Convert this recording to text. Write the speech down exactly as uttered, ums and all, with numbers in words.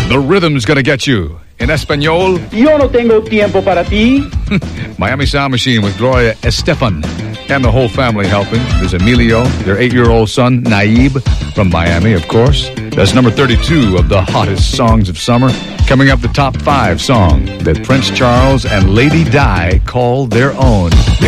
The Rhythm's Gonna Get You. In Espanol, Yo no tengo tiempo para ti. Miami Sound Machine with Gloria Estefan and the whole family helping. There's Emilio, their eight-year-old son, Naib, from Miami, of course. That's number thirty-two of the hottest songs of summer. Coming up, the top five song that Prince Charles and Lady Di call their own.